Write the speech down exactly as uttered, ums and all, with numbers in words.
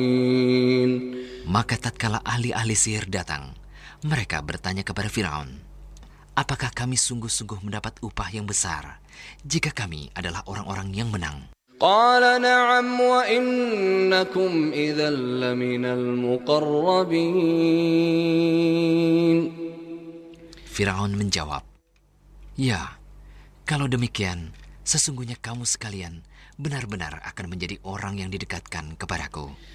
Maka tatkala ahli-ahli sihir datang, mereka bertanya kepada Firaun, "Apakah kami sungguh-sungguh mendapat upah yang besar jika kami adalah orang-orang yang menang?" Qala na'am wa innakum idzal laminal muqarrabin. Firaun menjawab, "Ya, kalau demikian, sesungguhnya kamu sekalian benar-benar akan menjadi orang yang didekatkan kepadaku."